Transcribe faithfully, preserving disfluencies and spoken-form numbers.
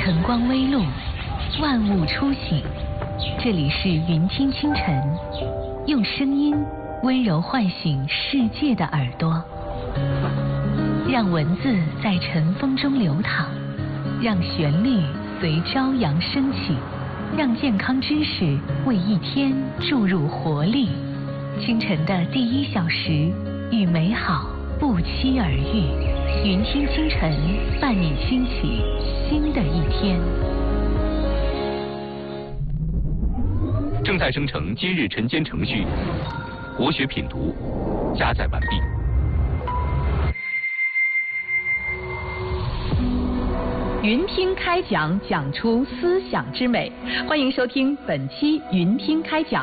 晨光微露，万物初醒。这里是云听清晨，用声音温柔唤醒世界的耳朵，让文字在晨风中流淌，让旋律随朝阳升起，让健康知识为一天注入活力。清晨的第一小时，与美好不期而遇。云听清晨，伴你兴起新的一天。 正在生成今日晨间程序，国学品读加载完毕。 云听开讲，讲出思想之美。欢迎收听本期云听开讲。